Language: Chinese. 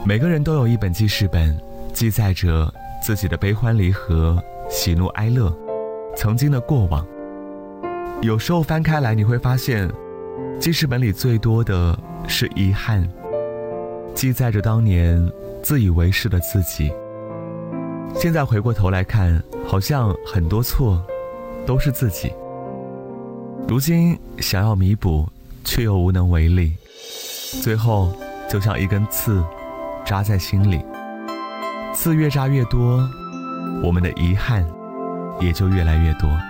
每个人都有一本记事本，记载着自己的悲欢离合、喜怒哀乐，曾经的过往。有时候翻开来，你会发现记事本里最多的是遗憾，记载着当年自以为是的自己。现在回过头来看，好像很多错都是自己，如今想要弥补却又无能为力，最后就像一根刺扎在心里，刺越扎越多，我们的遗憾也就越来越多。